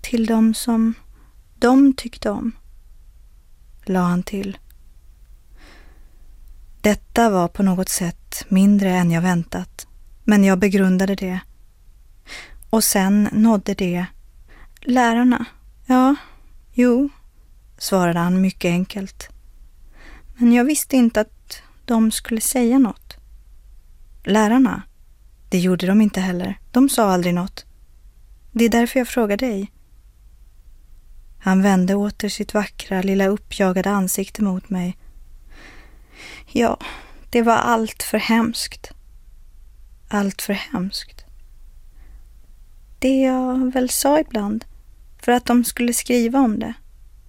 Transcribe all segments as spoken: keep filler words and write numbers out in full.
till dem som de tyckte om, la han till. Detta var på något sätt mindre än jag väntat, men jag begrundade det. Och sen nådde det lärarna. Ja, jo, svarade han mycket enkelt. Men jag visste inte att de skulle säga något. Lärarna? Det gjorde de inte heller. De sa aldrig något. Det är därför jag frågar dig. Han vände åter sitt vackra, lilla uppjagade ansikte mot mig. Ja, det var allt för hemskt. Allt för hemskt. Det jag väl sa ibland, för att de skulle skriva om det.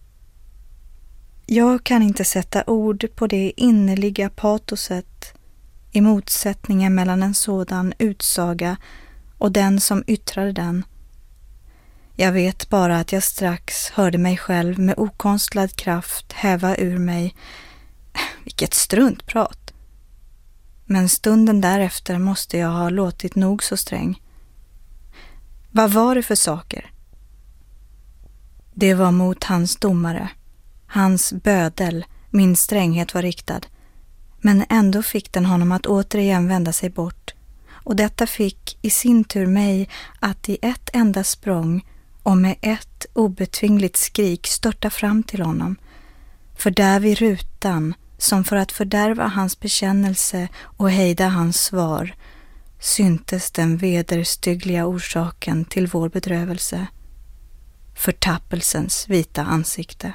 Jag kan inte sätta ord på det innerliga patoset i motsättningen mellan en sådan utsaga och den som yttrade den. Jag vet bara att jag strax hörde mig själv med okonstlad kraft häva ur mig. Vilket struntprat. Men stunden därefter måste jag ha låtit nog så sträng. Vad var det för saker? Det var mot hans domare. Hans bödel, min stränghet var riktad. Men ändå fick den honom att återigen vända sig bort. Och detta fick i sin tur mig att i ett enda språng och med ett obetvingligt skrik störta fram till honom. För där vid rutan, som för att fördärva hans bekännelse och hejda hans svar, syntes den vederstyggliga orsaken till vår bedrövelse. Förtappelsens vita ansikte.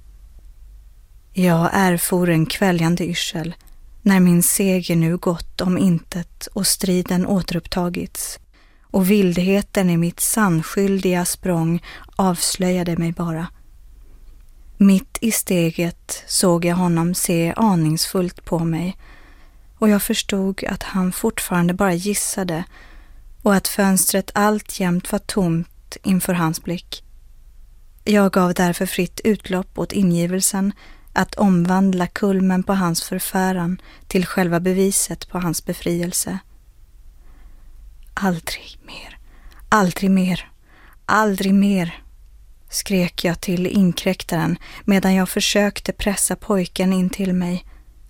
Jag erfor en kväljande yrsel när min seger nu gått om intet och striden återupptagits, och vildheten i mitt sannskyldiga språng avslöjade mig bara. Mitt i steget såg jag honom se aningsfullt på mig, och jag förstod att han fortfarande bara gissade och att fönstret alltjämt var tomt inför hans blick. Jag gav därför fritt utlopp åt ingivelsen att omvandla kulmen på hans förfäran till själva beviset på hans befrielse. Aldrig mer, aldrig mer, aldrig mer, skrek jag till inkräktaren medan jag försökte pressa pojken in till mig.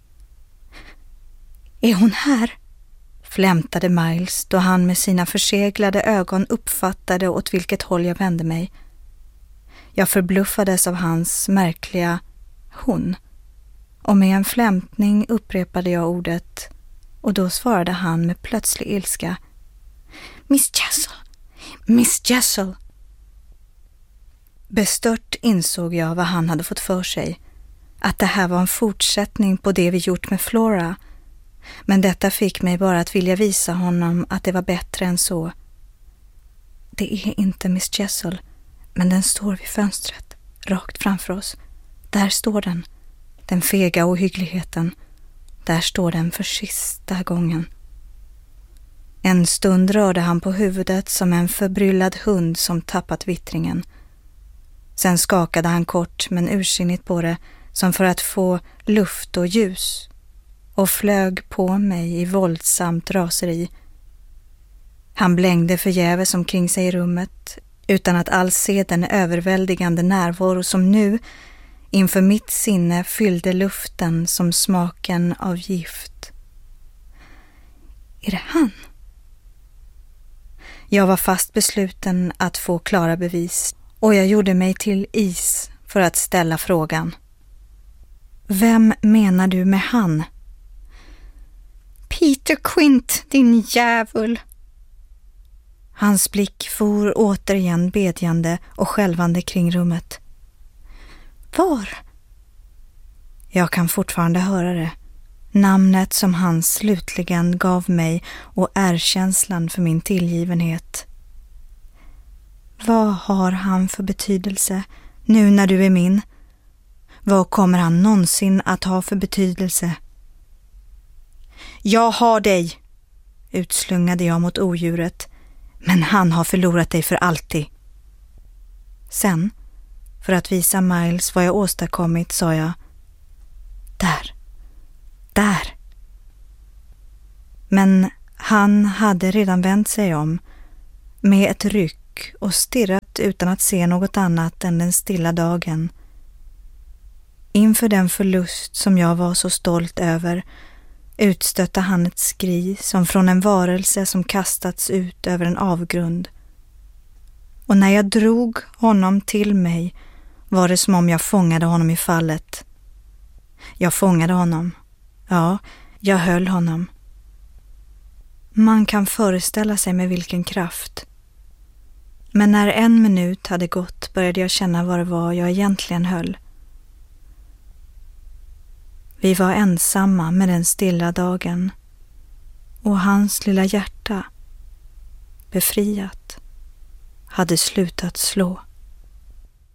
Är hon här? Flämtade Miles då han med sina förseglade ögon uppfattade åt vilket håll jag vände mig. Jag förbluffades av hans märkliga hon, och med en flämtning upprepade jag ordet, och då svarade han med plötslig ilska. Miss Jessel, Miss Jessel. Bestört insåg jag vad han hade fått för sig, att det här var en fortsättning på det vi gjort med Flora, men detta fick mig bara att vilja visa honom att det var bättre än så. Det är inte Miss Jessel, men den står vid fönstret, rakt framför oss. Där står den, den fega ohyggligheten. Där står den för sista gången. En stund rörde han på huvudet som en förbryllad hund som tappat vittringen. Sen skakade han kort men ursinnigt på det, som för att få luft och ljus, och flög på mig i våldsamt raseri. Han blängde förgäves omkring sig i rummet, utan att alls se den överväldigande närvaro som nu inför mitt sinne fyllde luften som smaken av gift. Är det han? Jag var fast besluten att få klara bevis, och jag gjorde mig till is för att ställa frågan. Vem menar du med han? Peter Quint, din djävul! Hans blick for återigen bedjande och skälvande kring rummet. Var? Jag kan fortfarande höra det. Namnet som han slutligen gav mig och erkänslan för min tillgivenhet. Vad har han för betydelse nu när du är min? Vad kommer han någonsin att ha för betydelse? Jag har dig, utslungade jag mot odjuret, men han har förlorat dig för alltid. Sen, för att visa Miles vad jag åstadkommit, sa jag: Där, där. Men han hade redan vänt sig om. Med ett ryck bok och stirrat utan att se något annat än den stilla dagen. Inför den förlust som jag var så stolt över utstötte han ett skri som från en varelse som kastats ut över en avgrund. Och när jag drog honom till mig var det som om jag fångade honom i fallet. Jag fångade honom. Ja, jag höll honom. Man kan föreställa sig med vilken kraft. Men när en minut hade gått började jag känna vad det var jag egentligen höll. Vi var ensamma med den stilla dagen och hans lilla hjärta, befriat, hade slutat slå.